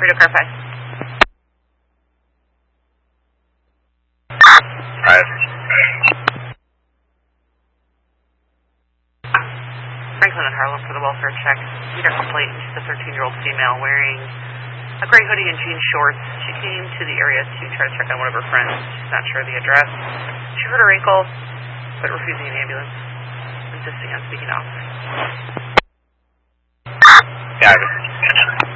free to clarify. Alright. Franklin and Harlem for the welfare check. Meet our complaint. She's a 13-year-old female wearing a gray hoodie and jean shorts. She came to the area to try to check on one of her friends. She's not sure of the address. She hurt her ankle, but refusing an ambulance, insisting on speaking to officers. Yeah,